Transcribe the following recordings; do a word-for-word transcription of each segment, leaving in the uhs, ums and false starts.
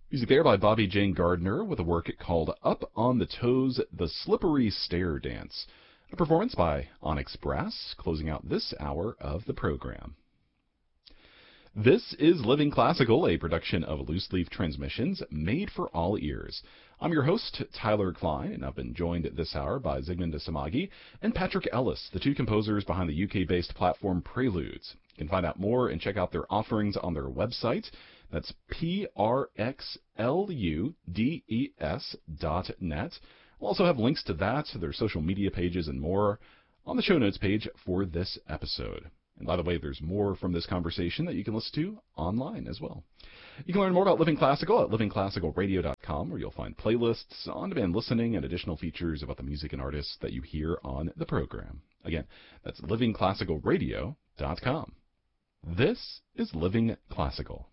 Music there by Bobby Jane Gardner with a work called Up on the Toes, The Slippery Stair Dance. A performance by Onyx Brass, closing out this hour of the program. This is Living Classical, a production of Loose Leaf Transmissions, made for all ears. I'm your host, Tyler Klein, and I've been joined this hour by Zygmunt Samagi and Patrick Ellis, the two composers behind the U K-based platform Preludes. You can find out more and check out their offerings on their website. That's P R X L U D E S dot net. We'll also have links to that, their social media pages, and more on the show notes page for this episode. And by the way, there's more from this conversation that you can listen to online as well. You can learn more about Living Classical at living classical radio dot com, where you'll find playlists, on-demand listening, and additional features about the music and artists that you hear on the program. Again, that's living classical radio dot com. This is Living Classical.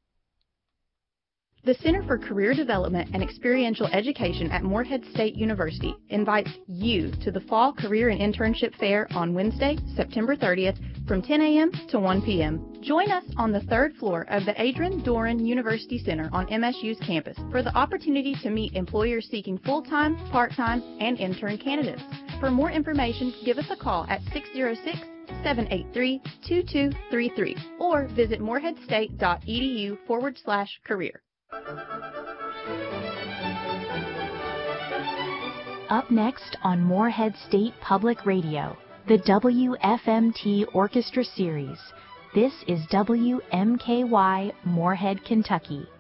The Center for Career Development and Experiential Education at Morehead State University invites you to the Fall Career and Internship Fair on Wednesday, September thirtieth from ten a.m. to one p.m. Join us on the third floor of the Adrian Doran University Center on M S U's campus for the opportunity to meet employers seeking full-time, part-time, and intern candidates. For more information, give us a call at six oh six, seven eight three, two two three three or visit moreheadstate.edu forward slash career. Up next on Morehead State Public Radio, the W F M T Orchestra Series. This is W M K Y, Morehead, Kentucky.